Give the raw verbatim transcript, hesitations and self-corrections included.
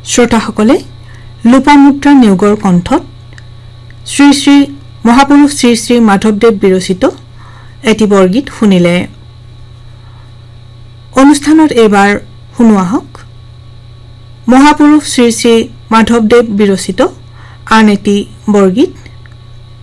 শ্ৰোতাসকলে লোপামুদ্ৰা নেওগৰ কণ্ঠত শ্ৰী শ্ৰী মহাপুৰুষ শ্ৰী শ্ৰী মাধৱদেৱ বিৰচিত এটি বৰগীত শুনিলে। অনুষ্ঠানত এইবাৰ শুনোৱা হওক মহাপুৰুষ শ্ৰী শ্ৰী মাধৱদেৱ বিৰচিত আন এটি বৰগীত